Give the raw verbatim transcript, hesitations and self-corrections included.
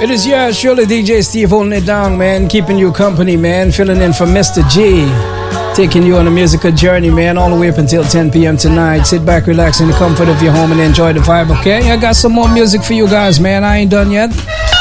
It is yours, surely D J Steve holding it down, man. Keeping you company, man. Filling in for Mister G. Taking you on a musical journey, man, all the way up until ten p.m. tonight. Sit back, relax in the comfort of your home and enjoy the vibe, okay? I got some more music for you guys, man. I ain't done yet.